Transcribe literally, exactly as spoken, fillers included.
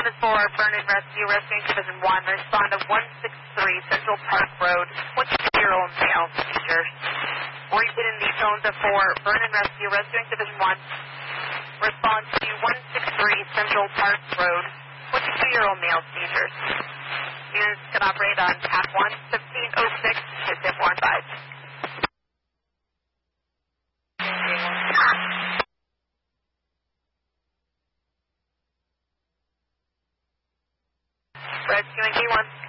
one is for Vernon Rescue, Rescuing Division one. Respond to one sixty-three Central Park Road, twenty-two-year-old male, seizure. Repeating the tones are for Vernon Rescue, Rescuing Division one. Respond to one sixty-three Central Park Road, twenty-two-year-old male, seizures. Units can operate on path one, fifteen oh six, to four and five. Rescuing D one.